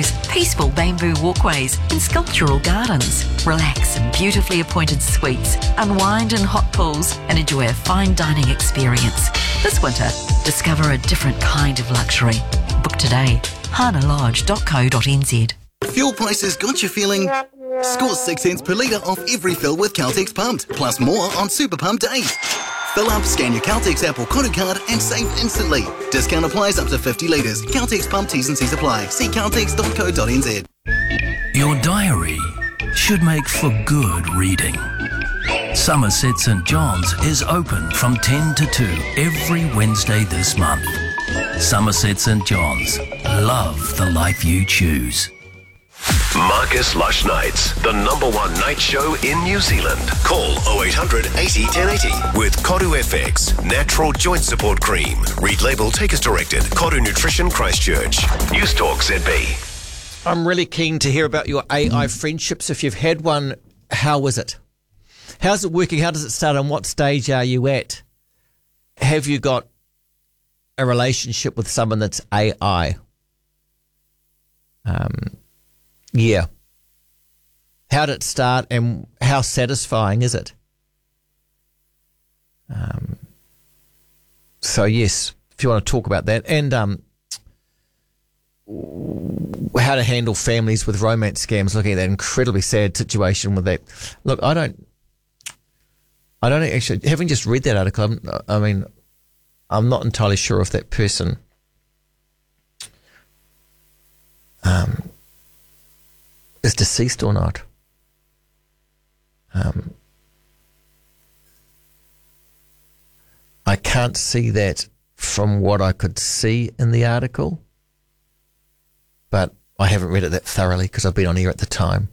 peaceful bamboo walkways and sculptural gardens. Relax in beautifully appointed suites, unwind in hot pools and enjoy a fine dining experience. This winter, discover a different kind of luxury. Book today. hanalodge.co.nz. Fuel prices got you feeling? Score 6 cents per litre off every fill with Caltex Pumped, plus more on Super Pump days. Fill up, scan your Caltex app or Koru card and save instantly. Discount applies up to 50 litres. Caltex Pump T's and C's apply. See caltex.co.nz. Your diary should make for good reading. Somerset St John's is open from 10 to 2 every Wednesday this month. Somerset St John's. Love the life you choose. Marcus Lush Nights, the #1 night show in New Zealand. Call 0800 80 1080 with Koru FX, natural joint support cream. Read label, take as directed. Koru Nutrition Christchurch. News Talk ZB. I'm really keen to hear about your AI friendships. If you've had one, how is it? How's it working? How does it start? On what stage are you at? Have you got a relationship with someone that's AI? Yeah. How did it start and how satisfying is it? So, yes, if you want to talk about that. And how to handle families with romance scams, looking at that incredibly sad situation with that. Look, I don't actually, having just read that article, I'm not entirely sure if that person is deceased or not. I can't see that from what I could see in the article, but I haven't read it that thoroughly because I've been on here at the time.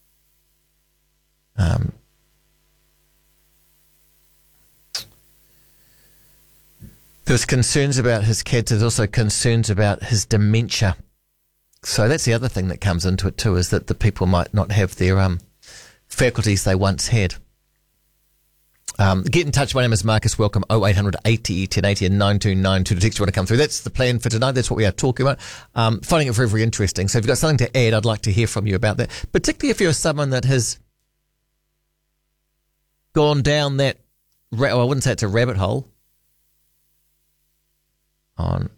There's concerns about his kids. There's also concerns about his dementia. So that's the other thing that comes into it too, is that the people might not have their faculties they once had. Get in touch. My name is Marcus. Welcome. 0800 80 1080 and 9292 to text you want to come through. That's the plan for tonight. That's what we are talking about. Finding it very, very interesting. So if you've got something to add, I'd like to hear from you about that, particularly if you're someone that has gone down that, I wouldn't say it's a rabbit hole, on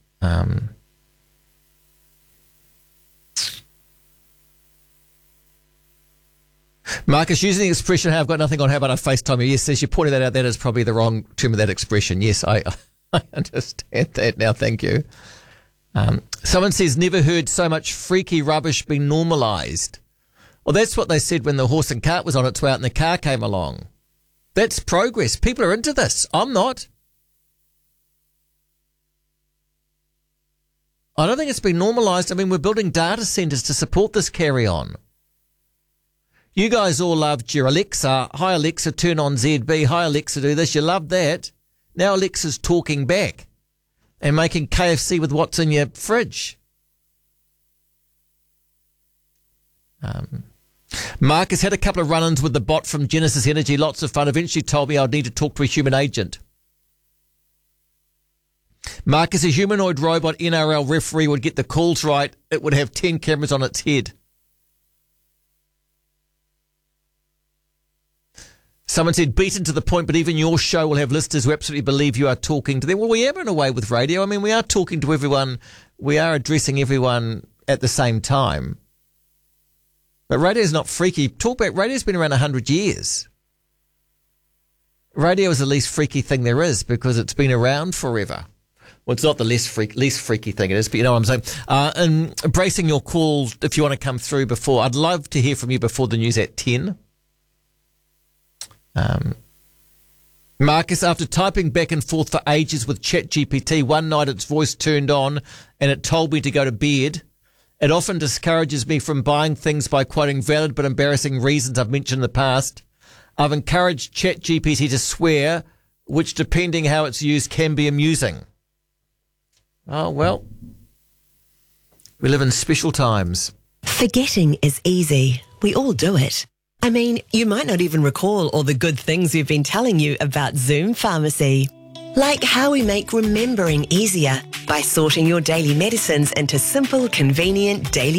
Marcus, using the expression, hey, I've got nothing on, how about I FaceTime you? Yes, as you pointed that out, that is probably the wrong term of that expression. Yes, I understand that now. Thank you. Someone says, never heard so much freaky rubbish be normalised. Well, that's what they said when the horse and cart was on its way out and the car came along. That's progress. People are into this. I'm not. I don't think it's been normalised. I mean, we're building data centres to support this carry-on. You guys all loved your Alexa. Hi, Alexa, turn on ZB. Hi, Alexa, do this. You loved that. Now Alexa's talking back and making KFC with what's in your fridge. Marcus had a couple of run-ins with the bot from Genesis Energy. Lots of fun. Eventually told me I'd need to talk to a human agent. Marcus, a humanoid robot NRL referee would get the calls right. It would have 10 cameras on its head. Someone said, beaten to the point, but even your show will have listeners who absolutely believe you are talking to them. Well, we am in a way with radio. I mean, we are talking to everyone. We are addressing everyone at the same time. But radio is not freaky. Talkback radio's been around 100 years. Radio is the least freaky thing there is because it's been around forever. Well, it's not the least freaky thing it is, but you know what I'm saying. And embracing your calls if you want to come through before. I'd love to hear from you before the news at 10. Marcus, after typing back and forth for ages with ChatGPT, one night its voice turned on and it told me to go to bed. It often discourages me from buying things by quoting valid but embarrassing reasons I've mentioned in the past. I've encouraged ChatGPT to swear, which, depending how it's used, can be amusing. Oh, well, we live in special times. Forgetting is easy. We all do it. I mean, you might not even recall all the good things we've been telling you about Zoom Pharmacy. Like how we make remembering easier by sorting your daily medicines into simple, convenient daily